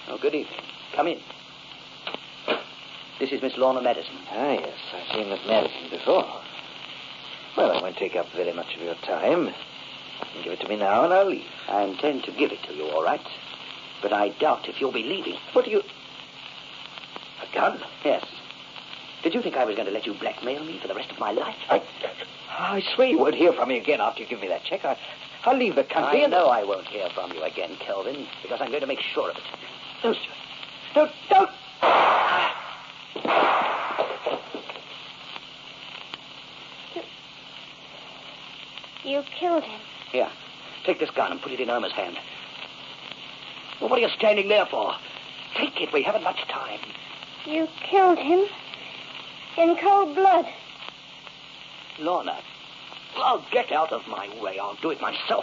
Oh, good evening. Come in. This is Miss Lorna Madison. Ah, yes. I've seen Miss Madison before. Well, I won't take up very much of your time. You can give it to me now, and I'll leave. I intend to give it to you, all right. But I doubt if you'll be leaving. What do you... A gun? Yes. Did you think I was going to let you blackmail me for the rest of my life? I swear you won't hear from me again after you give me that check. I'll leave the country. I know I won't hear from you again, Kelvin, because I'm going to make sure of it. No, sir. No, don't! You killed him. Here, take this gun and put it in Irma's hand. Well, what are you standing there for? Take it, we haven't much time. You killed him in cold blood. Lorna, I'll get out of my way. I'll do it myself.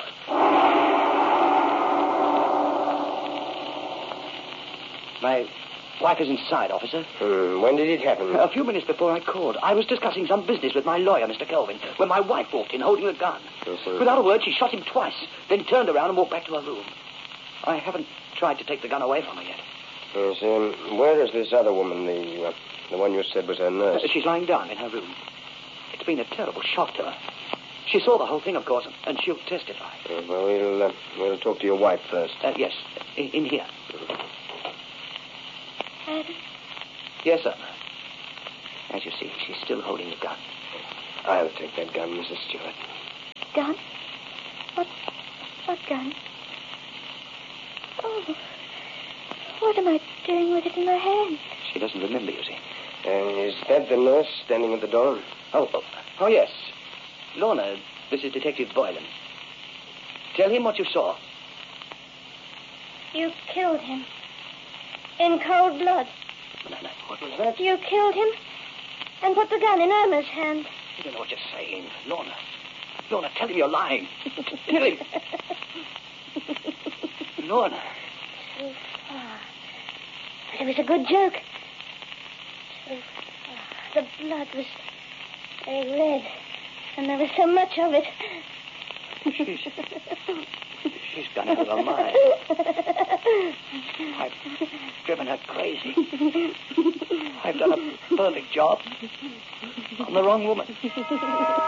My wife is inside, officer. When did it happen? A few minutes before I called. I was discussing some business with my lawyer, Mr. Kelvin, when my wife walked in holding a gun. Yes, sir. Without a word, she shot him twice, then turned around and walked back to her room. I haven't tried to take the gun away from her yet. Yes, where is this other woman, the one you said was her nurse? She's lying down in her room. It's been a terrible shock to her. She saw the whole thing, of course, and she'll testify. Well, we'll talk to your wife first. Yes, in here. Adam? Yes, sir. As you see, she's still holding the gun. I'll take that gun, Mrs. Stewart. Gun? What gun? Oh, what am I doing with it in my hand? She doesn't remember, you see. Is that the nurse standing at the door? Oh, yes. Lorna, this is Detective Boylan. Tell him what you saw. You killed him. In cold blood. No, what was that? You killed him and put the gun in Irma's hand. You don't know what you're saying. Lorna, tell him you're lying. Tell him. Lorna. So far. But it was a good joke. So far. The blood was very red, and there was so much of it. She's gone out of her mind. I've driven her crazy. I've done a perfect job on the wrong woman.